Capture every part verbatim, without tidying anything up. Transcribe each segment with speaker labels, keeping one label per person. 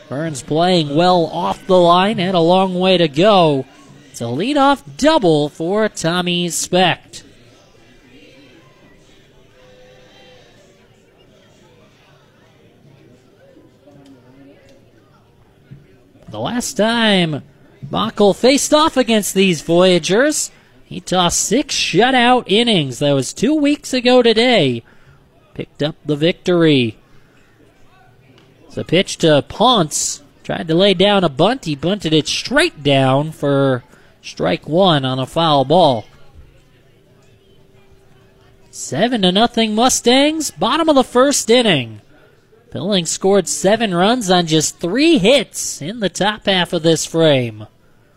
Speaker 1: Burns playing well off the line, had a long way to go. It's a leadoff double for Tommy Specht. The last time Bockel faced off against these Voyagers, he tossed six shutout innings. That was two weeks ago today. Picked up the victory. It's a pitch to Ponce. Tried to lay down a bunt. He bunted it straight down for strike one on a foul ball. Seven to nothing Mustangs. Bottom of the first inning. Billings scored seven runs on just three hits in the top half of this frame.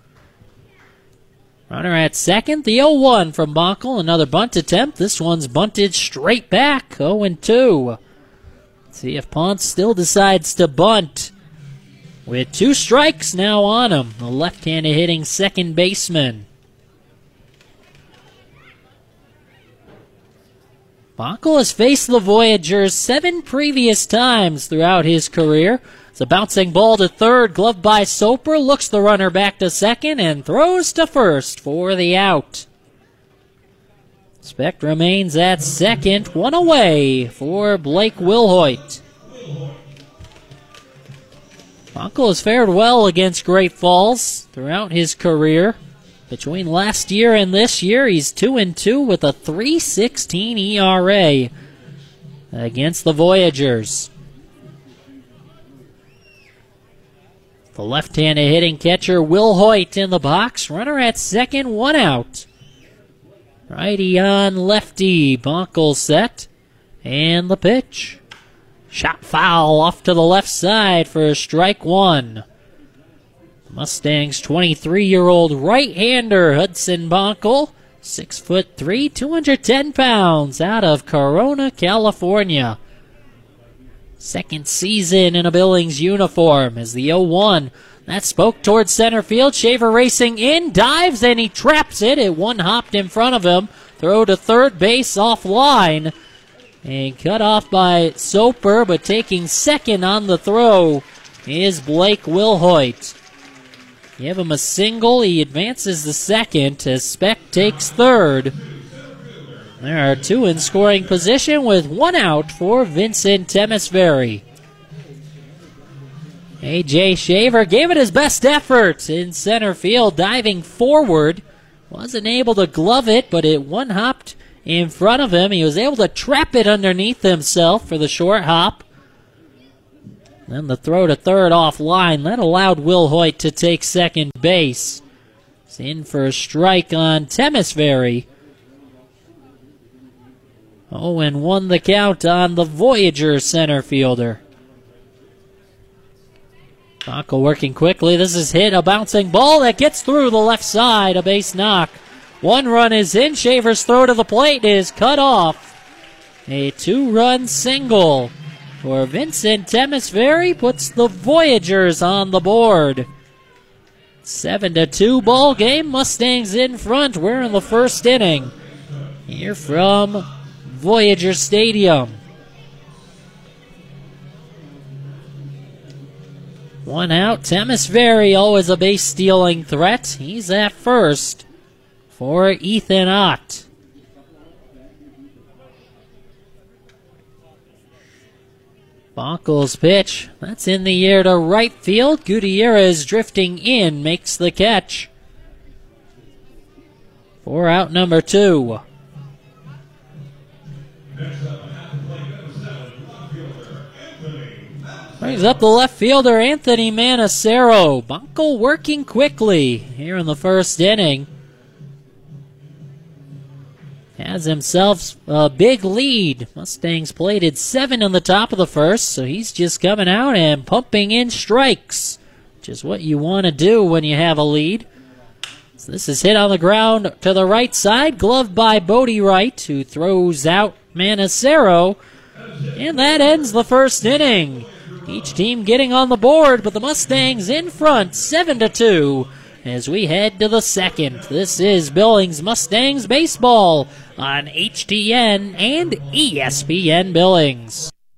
Speaker 1: Runner at second, the oh one from Bockel. Another bunt attempt. This one's bunted straight back, oh and two. See if Ponce still decides to bunt. With two strikes now on him, the left-handed hitting second baseman. Bockel has faced the Voyagers seven previous times throughout his career. It's a bouncing ball to third, gloved by Soper, looks the runner back to second, and throws to first for the out. Specht remains at second, one away for Blake Wilhoit. Bockel has fared well against Great Falls throughout his career. Between last year and this year, he's two and two with a three sixteen E R A against the Voyagers. The left-handed hitting catcher, Wilhoit, in the box. Runner at second, one out. Righty on lefty, Bockel set. And the pitch. Shot foul off to the left side for strike one. Mustangs twenty-three-year-old right-hander Hudson Bockel, six foot three, two hundred ten pounds, out of Corona, California. Second season in a Billings uniform as the oh one. That spoke towards center field. Shaver racing in, dives, and he traps it. It one-hopped in front of him. Throw to third base offline. And cut off by Soper, but taking second on the throw is Blake Wilhoit. Give him a single. He advances the second as Specht takes third. There are two in scoring position with one out for Vincent Temesbury. A J Shaver gave it his best effort in center field, diving forward. Wasn't able to glove it, but it one-hopped in front of him. He was able to trap it underneath himself for the short hop. Then the throw to third offline. That allowed Wilhoit to take second base. He's in for a strike on Temesbury. Oh, and won the count on the Voyager center fielder. Bockel working quickly. This is hit, a bouncing ball that gets through the left side, a base knock. One run is in. Shaver's throw to the plate is cut off. A two-run single for Vincent Temesbury puts the Voyagers on the board. seven to two ball game. Mustangs in front. We're in the first inning here from Voyager Stadium. One out. Temesbury, always a base-stealing threat. He's at first for Ethan Ott. Bockel's pitch. That's in the air to right field. Gutierrez drifting in, makes the catch. For out number two. Brings up the left fielder, Anthony Manacero. Bockel working quickly here in the first inning. Has himself a big lead. Mustangs plated seven in the top of the first, so he's just coming out and pumping in strikes, which is what you want to do when you have a lead. So this is hit on the ground to the right side, gloved by Bodie Wright, who throws out Manacero, and that ends the first inning. Each team getting on the board, but the Mustangs in front, seven to two, as we head to the second. This is Billings Mustangs baseball on H T N and E S P N Billings.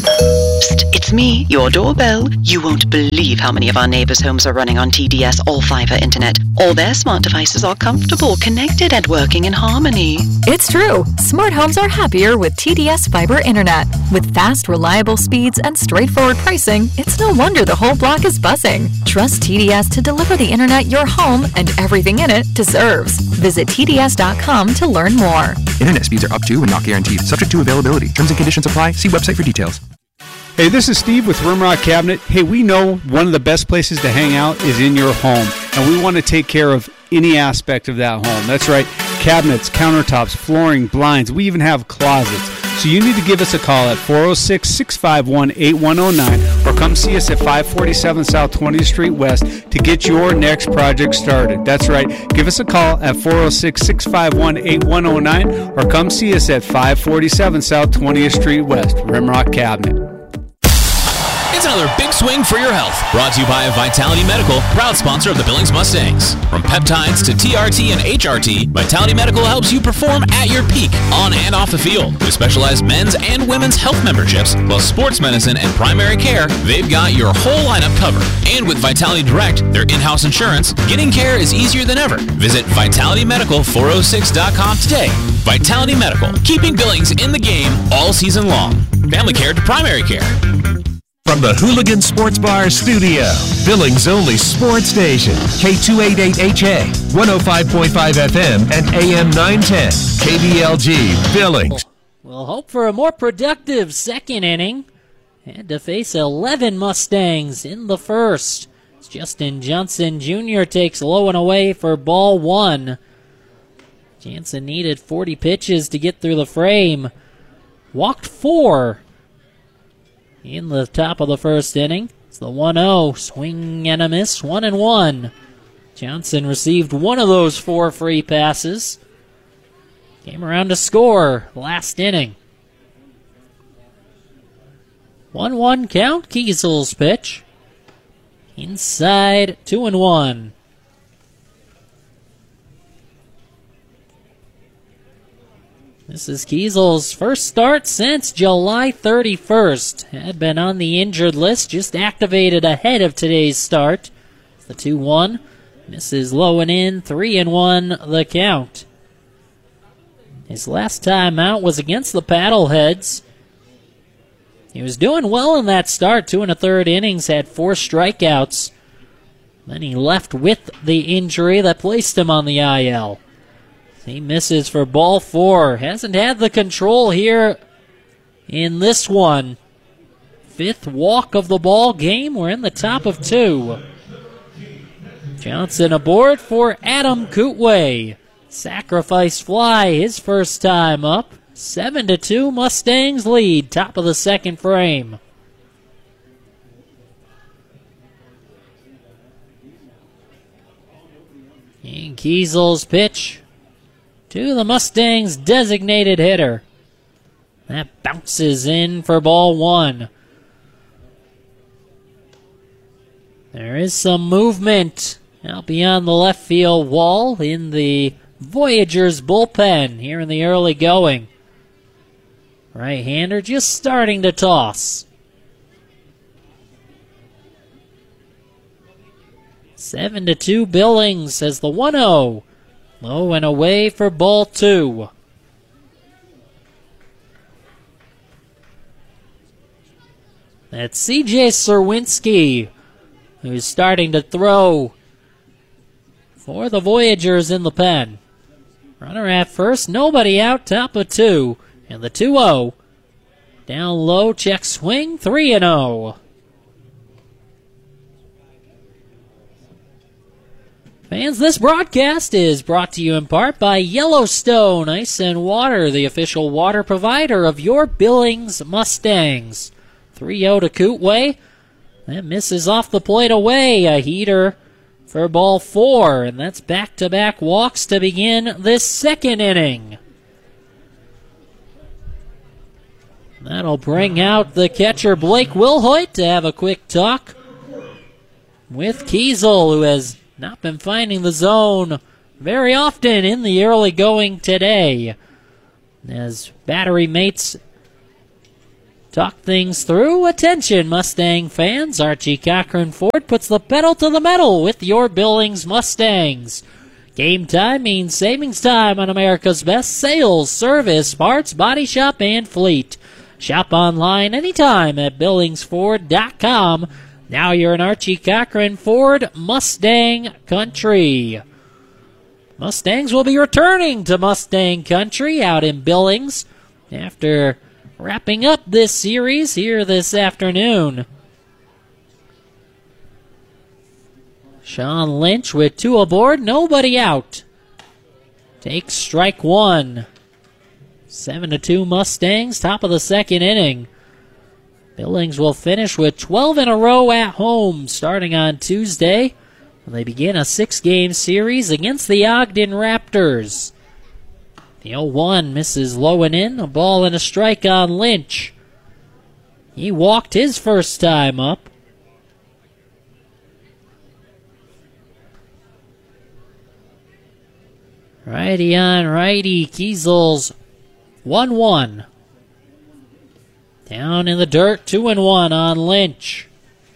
Speaker 2: Psst, it's me, your doorbell. You won't believe how many of our neighbors' homes are running on T D S All-Fiber Internet. All their smart devices are comfortable, connected, and working in harmony.
Speaker 3: It's true. Smart homes are happier with T D S Fiber Internet. With fast, reliable speeds and straightforward pricing, it's no wonder the whole block is buzzing. Trust T D S to deliver the internet your home and everything in it deserves. Visit T D S dot com to learn more.
Speaker 4: Internet speeds are up to and not guaranteed. Subject to availability. Terms and conditions apply. See website for details.
Speaker 5: Hey, this is Steve with Rimrock Cabinet. Hey, we know one of the best places to hang out is in your home, and we want to take care of any aspect of that home. That's right, cabinets, countertops, flooring, blinds. We even have closets. So you need to give us a call at four oh six, six five one, eight one oh nine or come see us at five forty-seven South twentieth Street West to get your next project started. That's right, give us a call at four oh six, six five one, eight one oh nine or come see us at five forty-seven South twentieth Street West. Rimrock Cabinet.
Speaker 6: It's another big swing for your health. Brought to you by Vitality Medical, proud sponsor of the Billings Mustangs. From peptides to T R T and H R T, Vitality Medical helps you perform at your peak, on and off the field. With specialized men's and women's health memberships, plus sports medicine and primary care, they've got your whole lineup covered. And with Vitality Direct, their in-house insurance, getting care is easier than ever. Visit Vitality Medical four oh six dot com today. Vitality Medical, keeping Billings in the game all season long. Family care to primary care.
Speaker 7: From the Hooligan Sports Bar studio, Billings' only sports station, K two eighty-eight H A, one oh five point five F M, and A M nine ten, K B L G, Billings.
Speaker 1: We'll hope for a more productive second inning. Had to face eleven Mustangs in the first. Justin Johnson Junior takes low and away for ball one. Jansen needed forty pitches to get through the frame. Walked four in the top of the first inning. It's the one oh. Swing and a miss, one and one. Johnson received one of those four free passes. Came around to score last inning. one one count, Kiesel's pitch. Inside, two and one. This is Kiesel's first start since July thirty-first. Had been on the injured list, just activated ahead of today's start. It's the two one. Misses low and in, three and one the count. His last time out was against the Paddleheads. He was doing well in that start, two and a third innings, had four strikeouts. Then he left with the injury that placed him on the I L. He misses for ball four. Hasn't had the control here in this one. Fifth walk of the ball game. We're in the top of two. Johnson aboard for Adam Kootway. Sacrifice fly, his first time up. Seven to two, Mustangs lead. Top of the second frame. And Kiesel's pitch to the Mustangs' designated hitter. That bounces in for ball one. There is some movement out beyond the left field wall in the Voyagers bullpen here in the early going. Right-hander just starting to toss. Seven to two Billings as the one oh. Low and away for ball two. That's C J Serwinski, who's starting to throw for the Voyagers in the pen. Runner at first, nobody out, top of two. And the two oh. Down low, check swing, three and oh. Fans, this broadcast is brought to you in part by Yellowstone Ice and Water, the official water provider of your Billings Mustangs. three oh to Kootway. That misses off the plate away. A heater for ball four, and that's back-to-back walks to begin this second inning. That'll bring out the catcher Blake Wilhoit to have a quick talk with Kiesel, who has not been finding the zone very often in the early going today, as battery mates talk things through. Attention, Mustang fans. Archie Cochran Ford puts the pedal to the metal with your Billings Mustangs. Game time means savings time on America's best sales, service, parts, body shop, and fleet. Shop online anytime at billings ford dot com. Now you're in Archie Cochran Ford Mustang Country. Mustangs will be returning to Mustang Country out in Billings after wrapping up this series here this afternoon. Sean Lynch with two aboard, nobody out. Takes strike one. Seven to two Mustangs, top of the second inning. Billings will finish with twelve in a row at home starting on Tuesday. They begin a six-game series against the Ogden Raptors. The oh one misses low and in, a ball and a strike on Lynch. He walked his first time up. Righty on righty, Kiesel's one one. Down in the dirt, two and one on Lynch.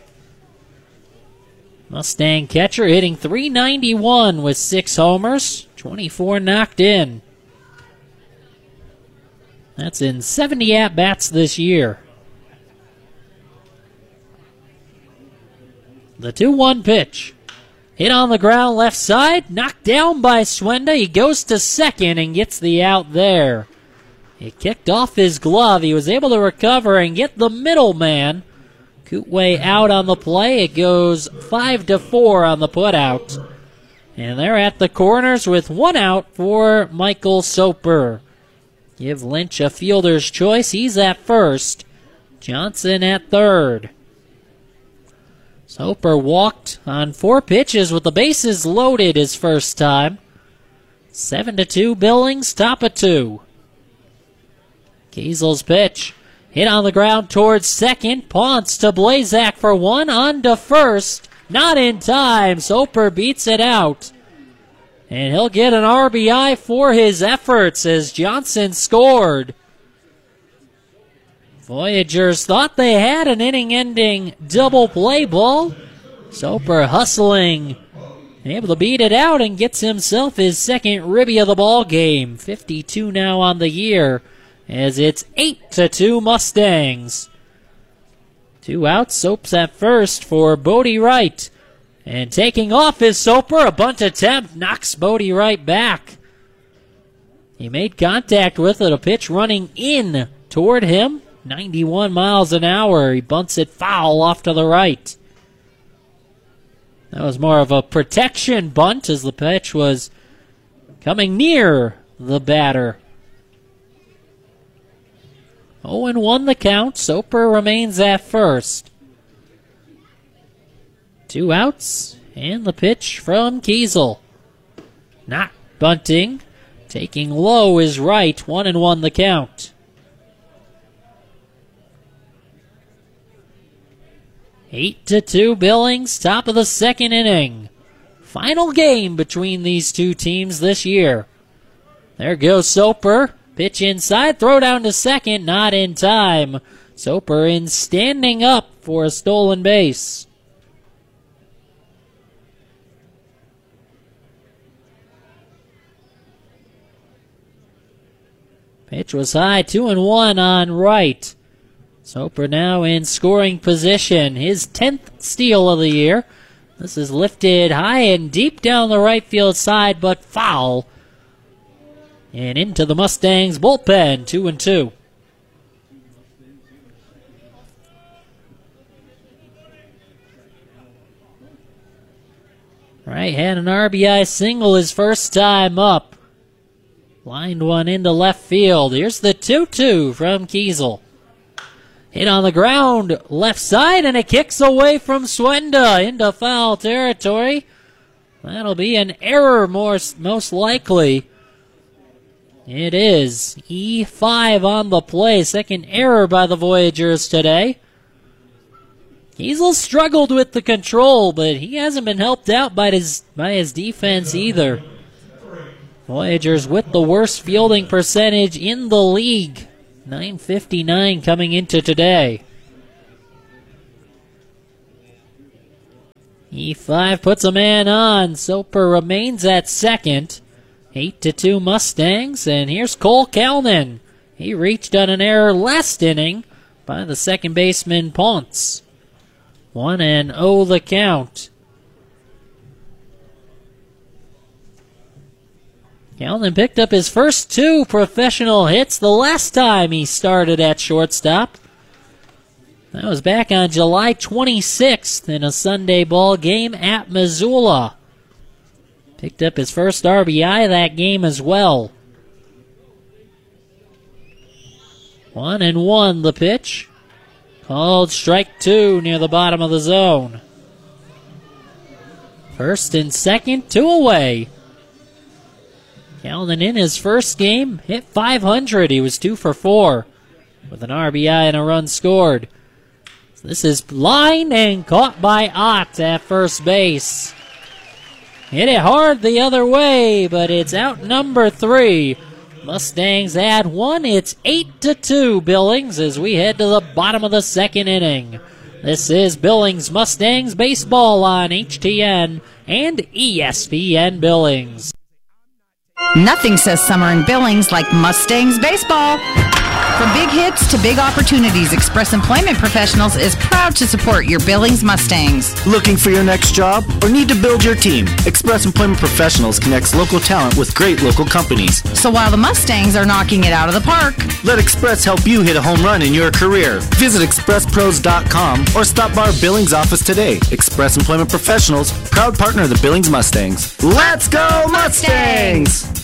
Speaker 1: Mustang catcher hitting three ninety-one with six homers, twenty-four knocked in. That's in seventy at-bats this year. The two one pitch. Hit on the ground left side, knocked down by Swenda. He goes to second and gets the out there. It kicked off his glove. He was able to recover and get the middleman. Kootway out on the play. It goes five to four on the putout. And they're at the corners with one out for Michael Soper. Give Lynch a fielder's choice. He's at first. Johnson at third. Soper walked on four pitches with the bases loaded his first time. Seven to two Billings, top of two. Kiesel's pitch. Hit on the ground towards second. Ponce to Blazak for one. On to first. Not in time. Soper beats it out. And he'll get an R B I for his efforts as Johnson scored. Voyagers thought they had an inning-ending double play ball. Soper hustling, able to beat it out and gets himself his second ribby of the ball game. fifty-two now on the year as it's eight to two Mustangs. Two outs, Soap's at first for Bodie Wright. And taking off is Soper. A bunt attempt knocks Bodie Wright back. He made contact with it, a pitch running in toward him. ninety-one miles an hour. He bunts it foul off to the right. That was more of a protection bunt as the pitch was coming near the batter. oh and one the count. Soper remains at first. Two outs and the pitch from Kiesel. Not bunting. Taking low is Wright. One and one the count. Eight to two Billings, top of the second inning. Final game between these two teams this year. There goes Soper. Pitch inside, throw down to second, not in time. Soper in standing up for a stolen base. Pitch was high, two and one on Wright. Soper now in scoring position. His tenth steal of the year. This is lifted high and deep down the right field side, but foul. And into the Mustangs bullpen, two and two. Wright had an R B I single his first time up. Lined one into left field. Here's the two two from Kiesel. Hit on the ground, left side, and it kicks away from Swenda into foul territory. That'll be an error more, most likely. It is. E five on the play. Second error by the Voyagers today. Kiesel struggled with the control, but he hasn't been helped out by his, by his defense either. Voyagers with the worst fielding percentage in the league nine fifty-nine coming into today. E five puts a man on. Soper remains at second. eight to two Mustangs, and here's Cole Kalnin. He reached on an error last inning by the second baseman Ponce. one and oh the count. Kalnin picked up his first two professional hits the last time he started at shortstop. That was back on July twenty-sixth in a Sunday ball game at Missoula. Picked up his first R B I that game as well. One and one the pitch. Called strike two near the bottom of the zone. First and second, two away. Kalnin in his first game hit five hundred. He was two for four with an R B I and a run scored. This is line and caught by Ott at first base. Hit it hard the other way, but it's out number three. Mustangs add one. It's eight to two Billings as we head to the bottom of the second inning. This is Billings Mustangs baseball on H T N and E S P N Billings.
Speaker 8: Nothing says summer in Billings like Mustangs baseball. From big hits to big opportunities, Express Employment Professionals is proud to support your Billings Mustangs.
Speaker 9: Looking for your next job or need to build your team? Express Employment Professionals connects local talent with great local companies.
Speaker 8: So while the Mustangs are knocking it out of the park,
Speaker 9: let Express help you hit a home run in your career. Visit express pros dot com or stop by our Billings office today. Express Employment Professionals, proud partner of the Billings Mustangs. Let's go Mustangs!